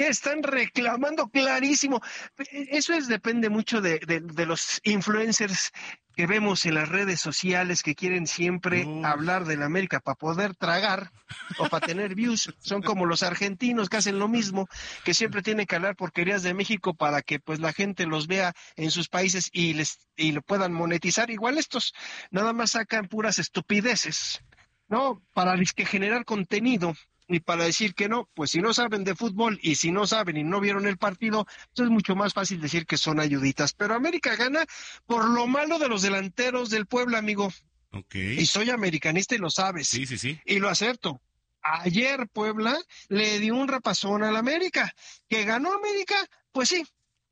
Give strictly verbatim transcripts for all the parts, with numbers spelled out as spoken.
están reclamando clarísimo. Eso es depende mucho de, de, de los influencers que vemos en las redes sociales que quieren siempre Uf. hablar de la América para poder tragar o para tener views. Son como los argentinos que hacen lo mismo, que siempre tienen que hablar porquerías de México para que pues la gente los vea en sus países y les y lo puedan monetizar. Igual estos nada más sacan puras estupideces, ¿no? Para que generar contenido. Y para decir que no, pues si no saben de fútbol y si no saben y no vieron el partido, pues es mucho más fácil decir que son ayuditas. Pero América gana por lo malo de los delanteros del Puebla, amigo. Ok. Y soy americanista y lo sabes. Sí, sí, sí. Y lo acepto. Ayer Puebla le dio un rapazón al América. ¿Que ganó América? Pues sí.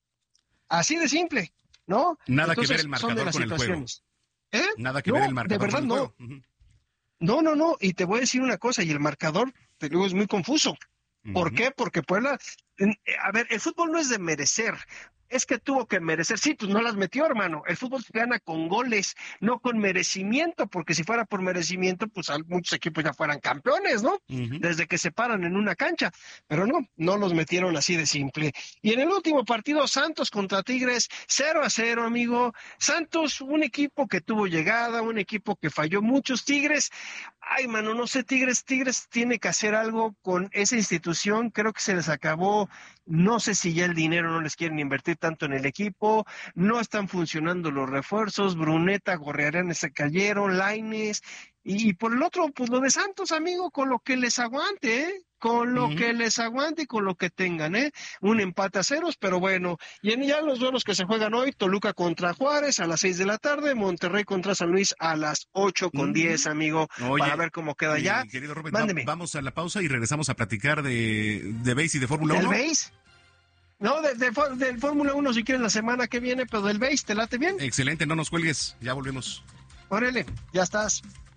Así de simple, ¿no? Nada Entonces, que ver el son marcador de las con el juego. situaciones. ¿Eh? Nada que No, ver el de marcador verdad con el no. juego. Ujú. No, no, no, y te voy a decir una cosa, y el marcador, te digo, es muy confuso. ¿Por Ujú. qué? Porque Puebla, en- eh, a ver, el fútbol no es de merecer, es que tuvo que merecer, sí, pues no las metió, hermano, el fútbol se gana con goles, no con merecimiento, porque si fuera por merecimiento, pues al- muchos equipos ya fueran campeones, ¿no? Ujú. Desde que se paran en una cancha, pero no, no los metieron así de simple. Y en el último partido, Santos contra Tigres, cero a cero, amigo. Santos, un equipo que tuvo llegada, un equipo que falló muchos. Tigres, ay, mano, no sé, Tigres, Tigres tiene que hacer algo con esa institución, creo que se les acabó, no sé si ya el dinero no les quieren invertir tanto en el equipo, no están funcionando los refuerzos, Bruneta, Gorriarán se cayeron, Lainez, y, y por el otro, pues lo de Santos, amigo, con lo que les aguante, ¿eh? Con lo Ujú. que les aguante y con lo que tengan, ¿eh? Un empate a ceros, pero bueno. Y en ya los duelos que se juegan hoy, Toluca contra Juárez a las seis de la tarde, Monterrey contra San Luis a las ocho con diez, Mm. amigo, para Oye, ver cómo queda ya. mi querido Rubén, va- Mándeme. vamos a la pausa y regresamos a platicar de, de béis y de Fórmula ¿Del uno. béis? No, de, de, for- del Fórmula uno si quieres la semana que viene, pero del béis, ¿te late bien? Excelente, no nos cuelgues, ya volvemos. Órale, ya estás.